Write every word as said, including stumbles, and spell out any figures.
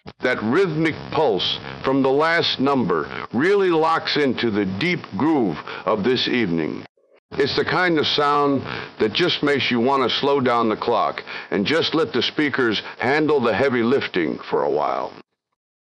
That rhythmic pulse from the last number really locks into the deep groove of this evening. It's the kind of sound that just makes you want to slow down the clock and just let the speakers handle the heavy lifting for a while.